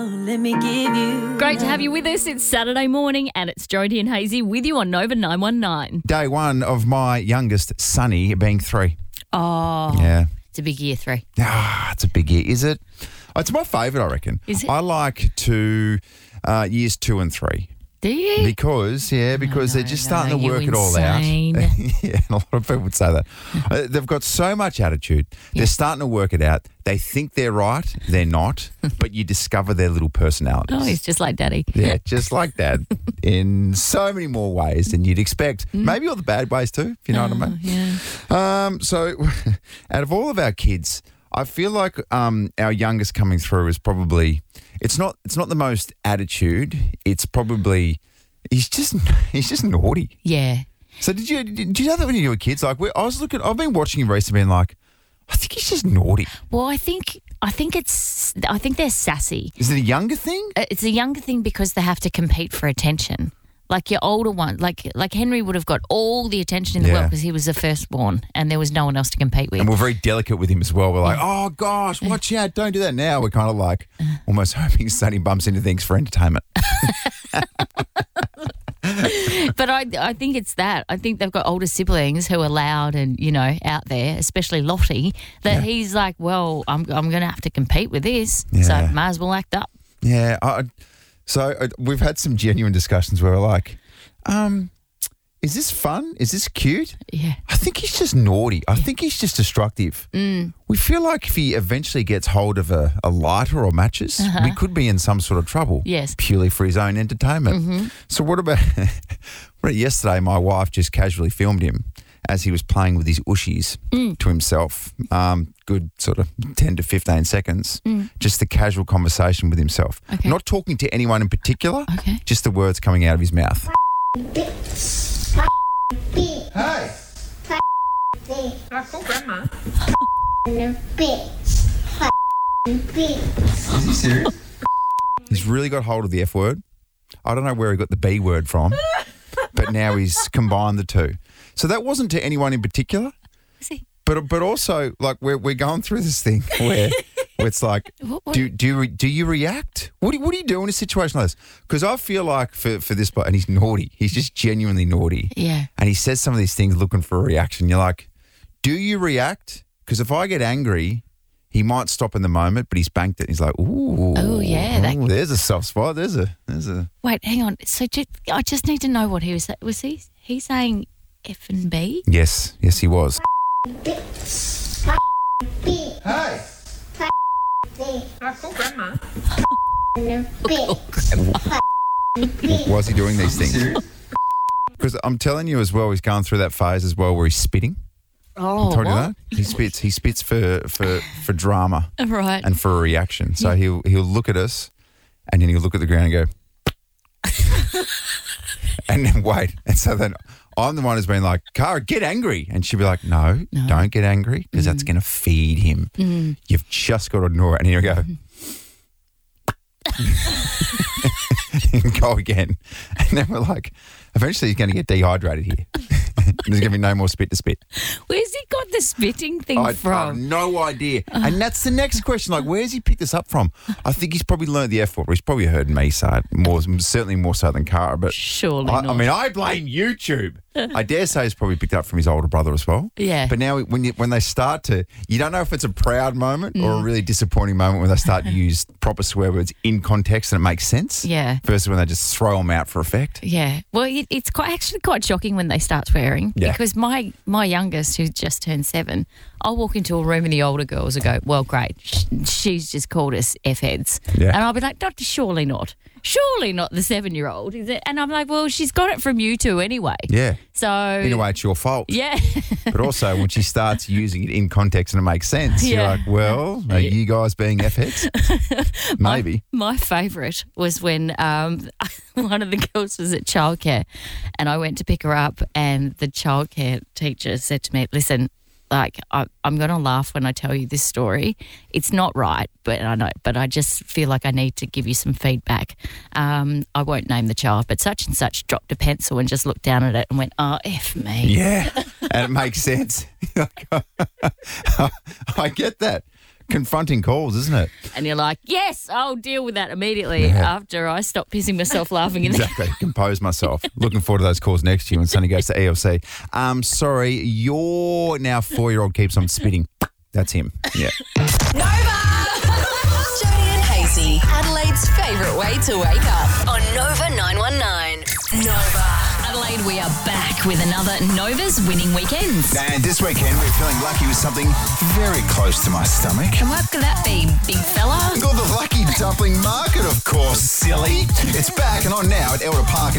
Let me give you. Great to have you with us. It's Saturday morning and it's Jodie and Hazy with you on Nova 919. Day one of my youngest, Sonny, being 3. Oh, Yeah. it's a big year 3. It's a big year. Is it? It's my favourite, I reckon. Is it? I like years 2 and 3. Do you? Because they're just starting to you're work it all insane. out. Yeah, a lot of people would say that. They've got so much attitude. They're starting to work it out. They think they're right. They're not. But you discover their little personalities. Oh, he's just like Daddy. Yeah, just like Dad in so many more ways than you'd expect. Maybe all the bad ways too, if you know what I mean. Yeah. So out of all of our kids, I feel like our youngest coming through is probably it's not the most attitude. It's probably he's just naughty. Yeah. So did you know that when you were kids? Like I've been watching him recently and like I think he's just naughty. Well, I think they're sassy. Is it a younger thing? It's a younger thing because they have to compete for attention. Like your older one, like Henry would have got all the attention in the world because he was the firstborn and there was no one else to compete with. And we're very delicate with him as well. We're like, oh gosh, watch out, don't do that now. We're kind of like almost hoping Sonny bumps into things for entertainment. But I think it's that. I think they've got older siblings who are loud and, out there, especially Lottie, that he's like, well, I'm going to have to compete with this, so might as well act up. Yeah. So we've had some genuine discussions where we're like, is this fun? Is this cute? Yeah. I think he's just naughty. I think he's just destructive. We feel like if he eventually gets hold of a lighter or matches, we could be in some sort of trouble. Yes. Purely for his own entertainment. So what about yesterday my wife just casually filmed him as he was playing with his ushies to himself. Good sort of 10 to 15 seconds. Just the casual conversation with himself. Okay. Not talking to anyone in particular. Okay. Just the words coming out of his mouth. Hey! I call Grandma. Is he serious? He's really got hold of the F word. I don't know where he got the B word from, but now he's combined the two. So that wasn't to anyone in particular, See? but also like we're going through this thing where it's like, What? do you react? What do you do in a situation like this? Because I feel like for this bloke, and he's naughty. He's just genuinely naughty. Yeah. And he says some of these things looking for a reaction. You're like, do you react? Because if I get angry, he might stop in the moment, but he's banked it. He's like, ooh. Oh, yeah. Ooh, there's a soft spot. There's a. Wait, hang on. So I just need to know what he was saying. Was he saying F and B? Yes, he was. Hey! I call Grandma. Why is he doing these things? Serious? Because I'm telling you as well, he's going through that phase as well where he's spitting. Oh, Told you what? that? He spits for drama Right. and for a reaction. So he'll look at us and then he'll look at the ground and go and then wait. And so then I'm the one who's been like, Cara, get angry. And she'll be like, no. Don't get angry because that's going to feed him. You've just got to ignore it. And he'll go and go again. And then we're like, eventually he's going to get dehydrated here. There's going to be no more spit to spit. Where's he got the spitting thing I have from? no idea. And that's the next question. Like, where's he picked this up from? I think he's probably learned the F word. He's probably heard me say it, certainly more so than Cara. But Surely I not. mean, I blame YouTube. I dare say he's probably picked up from his older brother as well. Yeah. But now when they start to, you don't know if it's a proud moment or a really disappointing moment when they start to use proper swear words in context and it makes sense. Yeah. Versus when they just throw them out for effect. Yeah. Well, it's actually quite shocking when they start swearing because my youngest, who just turned 7, I'll walk into a room and the older girls will go, well, great, she's just called us F-heads. Yeah. And I'll be like, surely not the 7-year-old. Is it? And I'm like, well, she's got it from you two anyway. Yeah. So In a way, it's your fault. Yeah. But also, when she starts using it in context and it makes sense, you're like, well, are you guys being F-heads? Maybe. My favourite was when one of the girls was at childcare and I went to pick her up and the childcare teacher said to me, listen, like, I'm going to laugh when I tell you this story. It's not right, but I just feel like I need to give you some feedback. I won't name the child, but such and such dropped a pencil and just looked down at it and went, oh, F me. Yeah, and it makes sense. I get that. confronting calls, isn't it? And you're like, yes, I'll deal with that immediately after I stop pissing myself laughing in there. Exactly. Compose myself. Looking forward to those calls next year when Sonny goes to ELC. Sorry, your now 4-year-old keeps on spitting. That's him. Yeah. Nova! Jody and Hazy, Adelaide's favourite way to wake up on Nova 919. Nova. Adelaide, we are back with another Nova's Winning Weekends. And this weekend, we're feeling lucky with something very close to my stomach. And what could that be, big fella? We've got the Lucky Dumpling Market, of course, silly. It's back and on now at Elder Park and